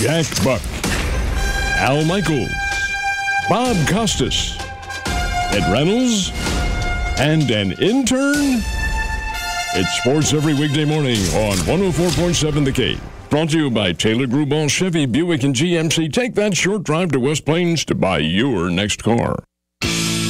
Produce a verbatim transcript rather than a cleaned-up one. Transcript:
Jack Buck, Al Michaels, Bob Costas, Ed Reynolds, and an intern? It's sports every weekday morning on one oh four point seven The Cape. Brought to you by Taylor Grubauer, Chevy, Buick, and G M C. Take that short drive to West Plains to buy your next car.